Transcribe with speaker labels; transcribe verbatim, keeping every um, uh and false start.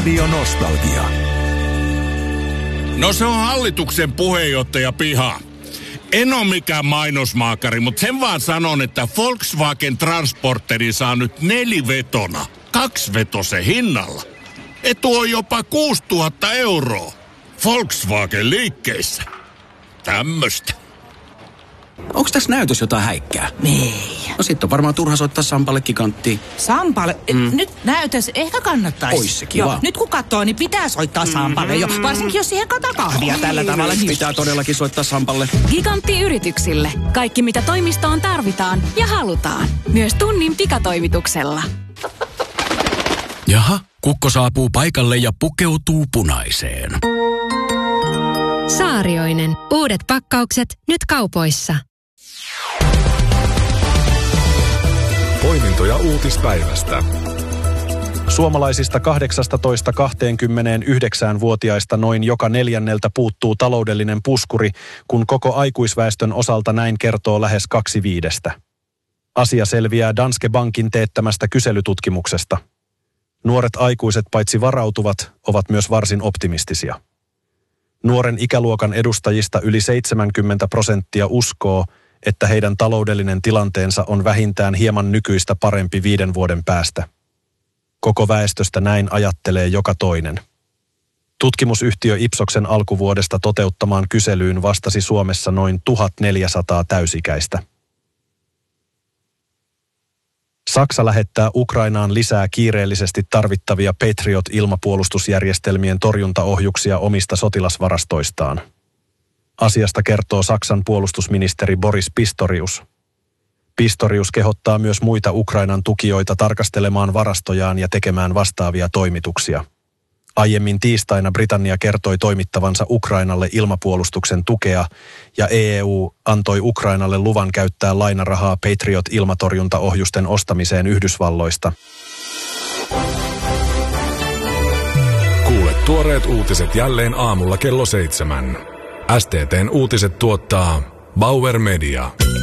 Speaker 1: Radio Nostalgia.
Speaker 2: No se on hallituksen puheenjohtaja piha. En ole mikään mainosmaakari, mutta sen vaan sanon, että Volkswagen Transporteri saa nyt nelivetona, kaksivetosen hinnalla. Etu on jopa kuusituhatta euroa. Volkswagen liikkeissä. Tämmöstä.
Speaker 3: Onks tässä näytös jotain häikkää?
Speaker 4: Ei.
Speaker 3: No sit on varmaan turha soittaa Sampalle giganttiin.
Speaker 4: Sampalle?
Speaker 3: Mm.
Speaker 4: Nyt näytös ehkä kannattaisi.
Speaker 3: Ois se kiva.
Speaker 4: Joo, nyt kun katsoo, niin pitää soittaa Sampalle jo. Varsinkin jos siihen kataa kahvia
Speaker 3: Oi,
Speaker 4: tällä tavalla. Niin...
Speaker 3: Pitää todellakin soittaa Sampalle.
Speaker 5: Gigantti yrityksille. Kaikki mitä toimistoon tarvitaan ja halutaan. Myös tunnin pikatoimituksella.
Speaker 6: Jaha, kukko saapuu paikalle ja pukeutuu punaiseen.
Speaker 7: Saarioinen. Uudet pakkaukset nyt kaupoissa.
Speaker 1: Poimintoja uutispäivästä.
Speaker 8: Suomalaisista kahdeksastatoista kaksikymmentäyhdeksän-vuotiaista noin joka neljänneltä puuttuu taloudellinen puskuri, kun koko aikuisväestön osalta näin kertoo lähes kaksi viidestä. Asia selviää Danske Bankin teettämästä kyselytutkimuksesta. Nuoret aikuiset paitsi varautuvat, ovat myös varsin optimistisia. Nuoren ikäluokan edustajista yli seitsemänkymmentä prosenttia uskoo, että heidän taloudellinen tilanteensa on vähintään hieman nykyistä parempi viiden vuoden päästä. Koko väestöstä näin ajattelee joka toinen. Tutkimusyhtiö Ipsoksen alkuvuodesta toteuttamaan kyselyyn vastasi Suomessa noin tuhatneljäsataa täysikäistä. Saksa lähettää Ukrainaan lisää kiireellisesti tarvittavia Patriot-ilmapuolustusjärjestelmien torjuntaohjuksia omista sotilasvarastoistaan. Asiasta kertoo Saksan puolustusministeri Boris Pistorius. Pistorius kehottaa myös muita Ukrainan tukijoita tarkastelemaan varastojaan ja tekemään vastaavia toimituksia. Aiemmin tiistaina Britannia kertoi toimittavansa Ukrainalle ilmapuolustuksen tukea ja E U antoi Ukrainalle luvan käyttää lainarahaa Patriot-ilmatorjuntaohjusten ostamiseen Yhdysvalloista.
Speaker 1: Kuule tuoreet uutiset jälleen aamulla kello seitsemän. S T T:n uutiset tuottaa Bauer Media.